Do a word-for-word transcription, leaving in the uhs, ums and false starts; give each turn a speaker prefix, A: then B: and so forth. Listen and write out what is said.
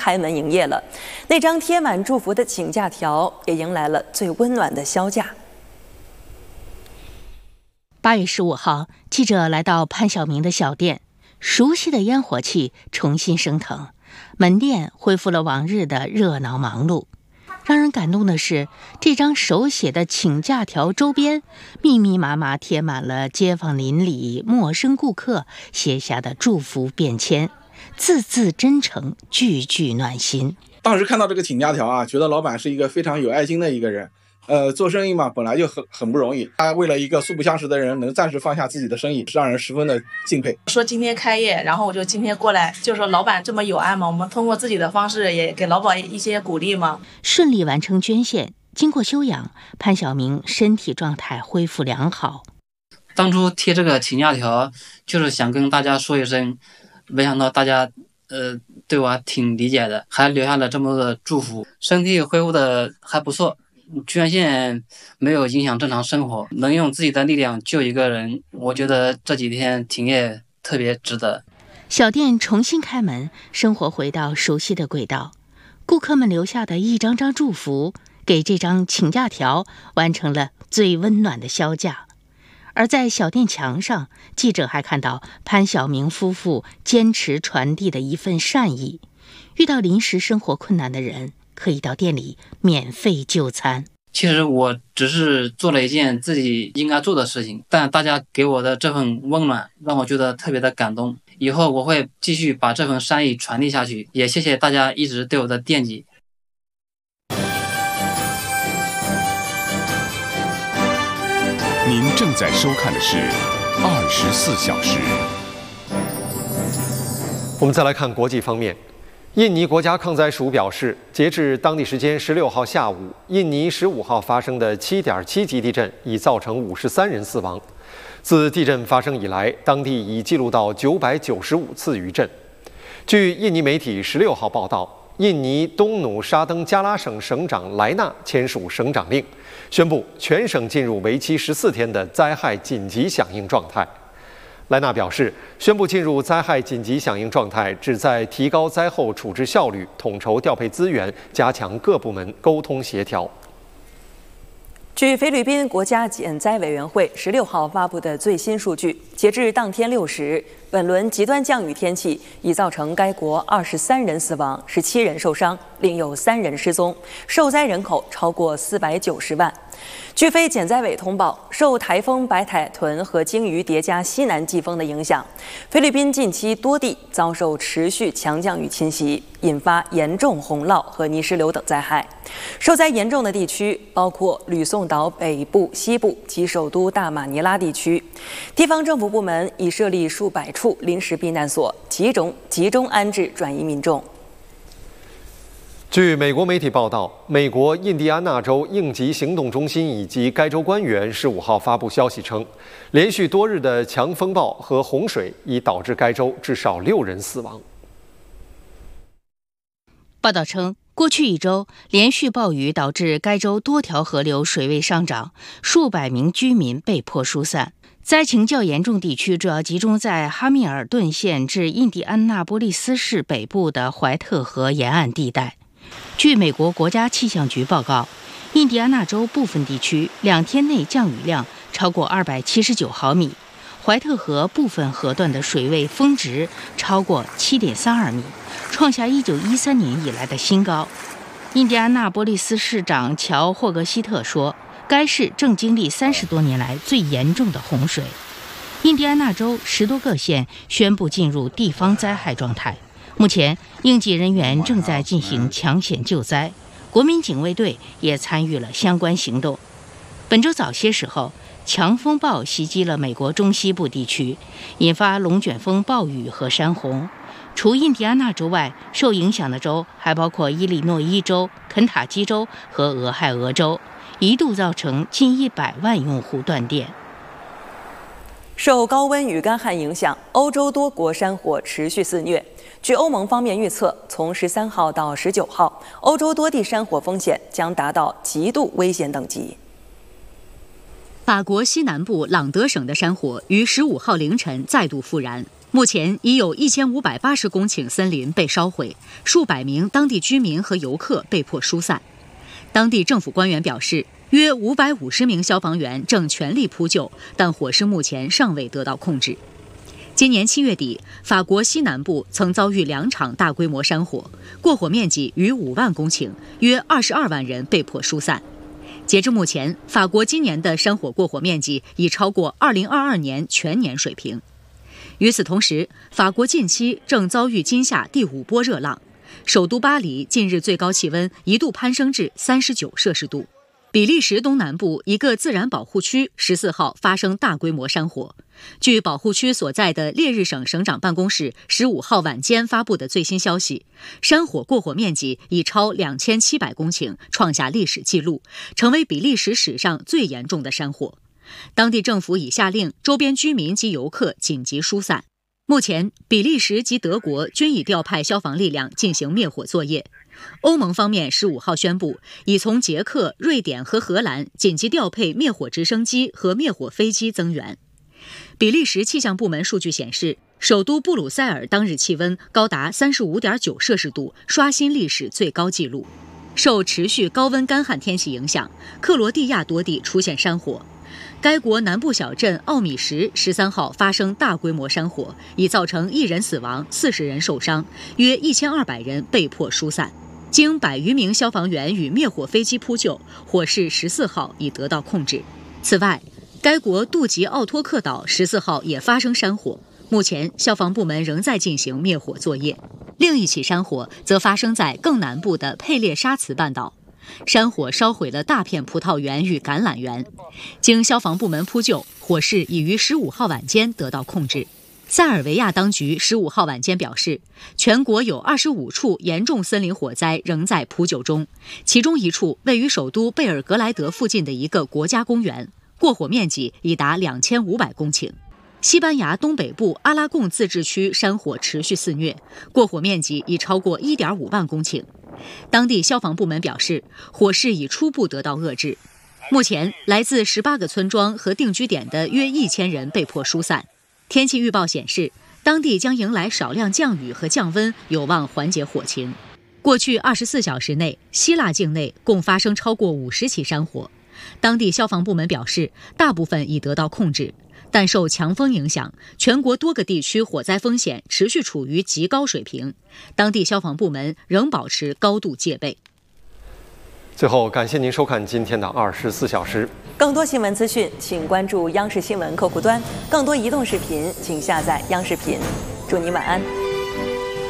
A: 开门营业了。那张贴满祝福的请假条也迎来了最温暖的销假。
B: 八月十五号，记者来到潘晓明的小店，熟悉的烟火气重新升腾，门店恢复了往日的热闹忙碌。让人感动的是，这张手写的请假条周边密密麻麻贴满了街坊邻里、陌生顾客写下的祝福便签，字字真诚，句句暖心。
C: 当时看到这个请假条啊，觉得老板是一个非常有爱心的一个人。呃，做生意嘛，本来就很很不容易。他为了一个素不相识的人，能暂时放下自己的生意，是让人十分的敬佩。
D: 说今天开业，然后我就今天过来，就说老板这么有爱嘛，我们通过自己的方式也给老板一些鼓励嘛。
B: 顺利完成捐献，经过休养，潘晓明身体状态恢复良好。
E: 当初贴这个请假条，就是想跟大家说一声，没想到大家呃对我还挺理解的，还留下了这么多的祝福，身体恢复的还不错。捐献没有影响正常生活，能用自己的力量救一个人，我觉得这几天停业特别值得。
B: 小店重新开门，生活回到熟悉的轨道，顾客们留下的一张张祝福，给这张请假条完成了最温暖的销假。而在小店墙上，记者还看到潘晓明夫妇坚持传递的一份善意，遇到临时生活困难的人，可以到店里免费就餐。
E: 其实我只是做了一件自己应该做的事情，但大家给我的这份温暖让我觉得特别的感动。以后我会继续把这份善意传递下去，也谢谢大家一直对我的惦记。
F: 您正在收看的是二十四小时。
G: 我们再来看国际方面。印尼国家抗灾署表示，截至当地时间十六号下午，印尼十五号发生的七点七级地震已造成五十三人死亡。自地震发生以来，当地已记录到九百九十五次余震。据印尼媒体十六号报道，印尼东努沙登加拉省省长莱纳签署省长令，宣布全省进入为期十四天的灾害紧急响应状态。莱纳表示，宣布进入灾害紧急响应状态，旨在提高灾后处置效率，统筹调配资源，加强各部门沟通协调。
A: 据菲律宾国家减灾委员会十六号发布的最新数据，截至当天六时，本轮极端降雨天气已造成该国二十三人死亡，十七人受伤，另有三人失踪，受灾人口超过四百九十万。据非减灾委通报，受台风白海豚和鲸鱼叠加西南季风的影响，菲律宾近期多地遭受持续强降雨侵袭，引发严重洪涝和泥石流等灾害。受灾严重的地区包括吕宋岛北部、西部及首都大马尼拉地区。地方政府部门已设立数百处临时避难所，集中集中安置转移民众。
G: 据美国媒体报道，美国印第安纳州应急行动中心以及该州官员十五号发布消息称，连续多日的强风暴和洪水已导致该州至少六人死亡。
B: 报道称，过去一周连续暴雨导致该州多条河流水位上涨，数百名居民被迫疏散。灾情较严重地区主要集中在哈密尔顿县至印第安纳波利斯市北部的怀特河沿岸地带。据美国国家气象局报告，印第安纳州部分地区两天内降雨量超过二百七十九毫米，怀特河部分河段的水位峰值超过 七点三二米，创下一九一三年以来的新高。印第安纳波利斯市长乔·霍格希特说，该市正经历三十多年来最严重的洪水。印第安纳州十多个县宣布进入地方灾害状态。目前，应急人员正在进行抢险救灾，国民警卫队也参与了相关行动。本周早些时候，强风暴袭击了美国中西部地区，引发龙卷风暴雨和山洪。除印第安纳州外，受影响的州还包括伊利诺伊州、肯塔基州和俄亥俄州，一度造成近一百万用户断电。
A: 受高温与干旱影响，欧洲多国山火持续肆虐。据欧盟方面预测，从十三号到十九号，欧洲多地山火风险将达到极度危险等级。
H: 法国西南部朗德省的山火于十五号凌晨再度复燃， 目前已有一千五百八十公顷森林被烧毁，数百名当地居民和游客被迫疏散。当地政府官员表示，约五百五十名消防员正全力扑救，但火势目前尚未得到控制。今年七月底，法国西南部曾遭遇两场大规模山火，过火面积逾五万公顷，约二十二万人被迫疏散。截至目前，法国今年的山火过火面积已超过二零二二年全年水平。与此同时，法国近期正遭遇今夏第五波热浪，首都巴黎近日最高气温一度攀升至三十九摄氏度。比利时东南部一个自然保护区十四号发生大规模山火。据保护区所在的列日省省长办公室十五号晚间发布的最新消息，山火过火面积已超两千七百公顷，创下历史纪录，成为比利时史上最严重的山火。当地政府已下令周边居民及游客紧急疏散。目前，比利时及德国均已调派消防力量进行灭火作业。欧盟方面十五号宣布，已从捷克、瑞典和荷兰紧急调配灭火直升机和灭火飞机增援。比利时气象部门数据显示，首都布鲁塞尔当日气温高达 三十五点九摄氏度，刷新历史最高纪录。受持续高温干旱天气影响，克罗地亚多地出现山火。该国南部小镇奥米什十三号发生大规模山火，已造成一人死亡、四十人受伤，约一千二百人被迫疏散。经百余名消防员与灭火飞机扑救，火势十四号已得到控制。此外，该国杜吉奥托克岛十四号也发生山火，目前消防部门仍在进行灭火作业。另一起山火则发生在更南部的佩列沙茨半岛，山火烧毁了大片葡萄园与橄榄园。经消防部门扑救，火势已于十五号晚间得到控制。塞尔维亚当局十五号晚间表示，全国有二十五处严重森林火灾仍在扑救中，其中一处位于首都贝尔格莱德附近的一个国家公园，过火面积已达两千五百公顷。西班牙东北部阿拉贡自治区山火持续肆虐，过火面积已超过 一点五万公顷。当地消防部门表示，火势已初步得到遏制。目前，来自十八个村庄和定居点的约一千人被迫疏散。天气预报显示，当地将迎来少量降雨和降温，有望缓解火情。过去二十四小时内，希腊境内共发生超过五十起山火。当地消防部门表示，大部分已得到控制，但受强风影响，全国多个地区火灾风险持续处于极高水平。当地消防部门仍保持高度戒备。
G: 最后，感谢您收看今天的二十四小时。
A: 更多新闻资讯，请关注央视新闻客户端；更多移动视频，请下载央视频。祝您晚安。